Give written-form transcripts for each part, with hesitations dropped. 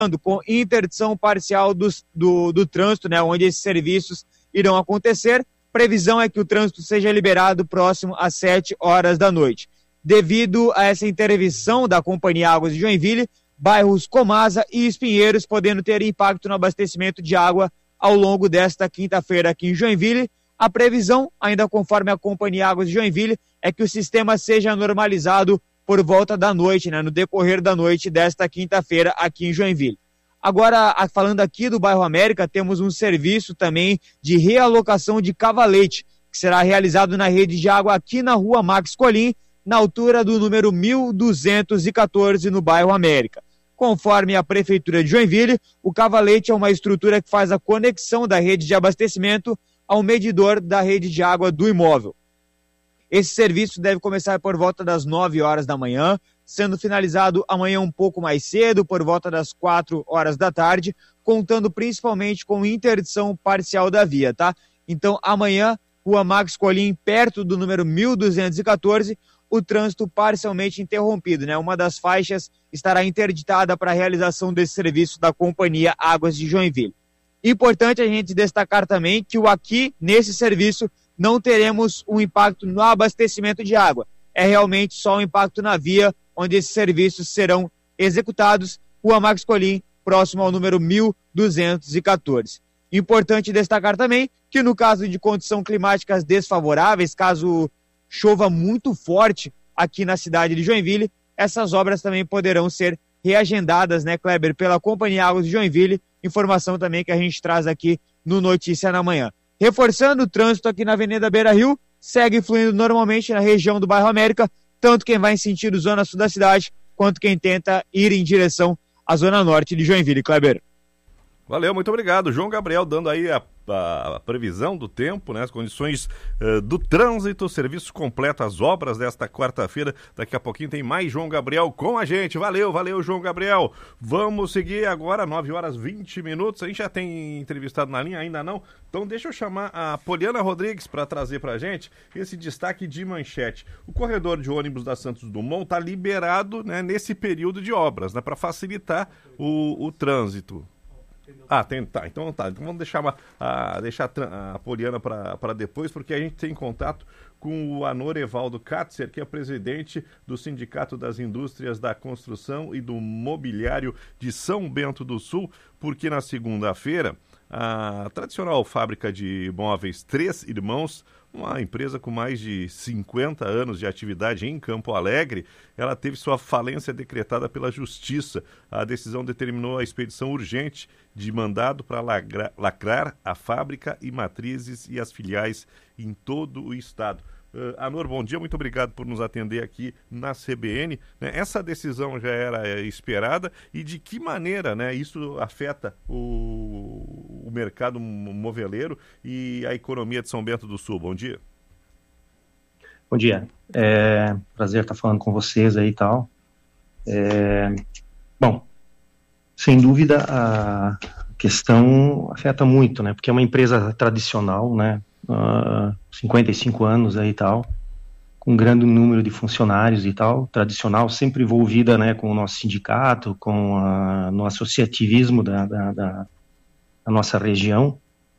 com interdição parcial do trânsito, né, onde esses serviços irão acontecer. Previsão é que o trânsito seja liberado próximo às 7 horas da noite. Devido a essa intervenção da Companhia Águas de Joinville, bairros Comasa e Espinheiros podendo ter impacto no abastecimento de água ao longo desta quinta-feira aqui em Joinville. A previsão, ainda conforme a Companhia Águas de Joinville, é que o sistema seja normalizado por volta da noite, né, no decorrer da noite desta quinta-feira aqui em Joinville. Agora, falando aqui do bairro América, temos um serviço também de realocação de cavalete, que será realizado na rede de água aqui na rua Max Colim, na altura do número 1214, no bairro América. Conforme a Prefeitura de Joinville, o cavalete é uma estrutura que faz a conexão da rede de abastecimento ao medidor da rede de água do imóvel. Esse serviço deve começar por volta das 9 horas da manhã, sendo finalizado amanhã um pouco mais cedo, por volta das 4 horas da tarde, contando principalmente com interdição parcial da via, tá? Então, amanhã, rua Max Colim, perto do número 1214, o trânsito parcialmente interrompido, né? Uma das faixas estará interditada para a realização desse serviço da Companhia Águas de Joinville. Importante a gente destacar também que aqui, nesse serviço, não teremos um impacto no abastecimento de água. É realmente só um impacto na via, onde esses serviços serão executados, rua Max Colim, próximo ao número 1214. Importante destacar também que no caso de condições climáticas desfavoráveis, caso chova muito forte aqui na cidade de Joinville, essas obras também poderão ser reagendadas, né, Kleber, pela Companhia Águas de Joinville, informação também que a gente traz aqui no Notícia na Manhã. Reforçando, o trânsito aqui na Avenida Beira Rio segue fluindo normalmente na região do bairro América, tanto quem vai em sentido zona sul da cidade, quanto quem tenta ir em direção à zona norte de Joinville. Kleber. Valeu, muito obrigado. João Gabriel dando aí a previsão do tempo, né, as condições do trânsito, serviço completo, as obras desta quarta-feira. Daqui a pouquinho tem mais João Gabriel com a gente. Valeu, João Gabriel. Vamos seguir agora, 9 horas 20 minutos. A gente já tem entrevistado na linha? Ainda não? Então deixa eu chamar a Poliana Rodrigues para trazer para a gente esse destaque de manchete. O corredor de ônibus da Santos Dumont está liberado, né, nesse período de obras, né, para facilitar o trânsito. Então vamos deixar a Poliana para depois, porque a gente tem contato com o Anor Evaldo Katzer, que é presidente do Sindicato das Indústrias da Construção e do Mobiliário de São Bento do Sul, porque na segunda-feira a tradicional fábrica de móveis Três Irmãos, uma empresa com mais de 50 anos de atividade em Campo Alegre, ela teve sua falência decretada pela Justiça. A decisão determinou a expedição urgente de mandado para lacrar a fábrica e matrizes e as filiais em todo o estado. Anor, bom dia, muito obrigado por nos atender aqui na CBN. Essa decisão já era esperada e de que maneira, né, isso afeta o mercado moveleiro e a economia de São Bento do Sul? Bom dia. Bom dia, prazer estar falando com vocês aí e tal. Bom, sem dúvida a questão afeta muito, né, porque é uma empresa tradicional, né, 55 anos aí e tal, com um grande número de funcionários e tal, tradicional, sempre envolvida, né, com o nosso sindicato, no associativismo da nossa região.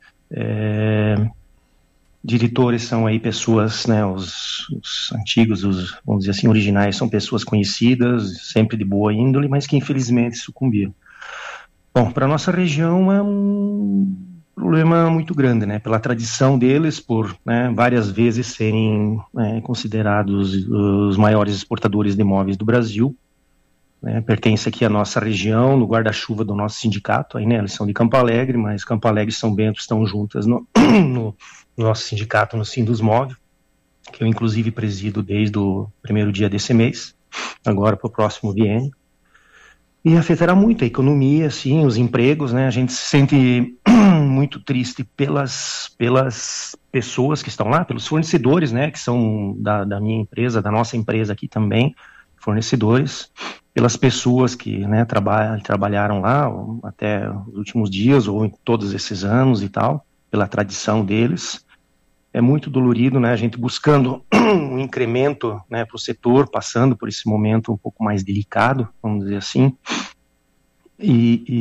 Diretores são aí pessoas, né, os antigos, vamos dizer assim, originais, são pessoas conhecidas, sempre de boa índole, mas que infelizmente sucumbiram. Bom, para a nossa região é um problema muito grande, né, pela tradição deles, por, né, várias vezes serem, né, considerados os maiores exportadores de imóveis do Brasil, né, pertence aqui à nossa região, no guarda-chuva do nosso sindicato, aí, né, eles são de Campo Alegre, mas Campo Alegre e São Bento estão juntas no nosso sindicato, no Sindusmóvel, que eu inclusive presido desde o primeiro dia desse mês, agora para o próximo biênio. E afetará muito a economia, sim, os empregos, né? A gente se sente muito triste pelas pessoas que estão lá, pelos fornecedores, né? Que são da minha empresa, da nossa empresa aqui também, fornecedores, pelas pessoas que, né, trabalharam lá até os últimos dias ou em todos esses anos e tal, pela tradição deles. É muito dolorido, né? A gente buscando um incremento, né, para o setor, passando por esse momento um pouco mais delicado, vamos dizer assim. E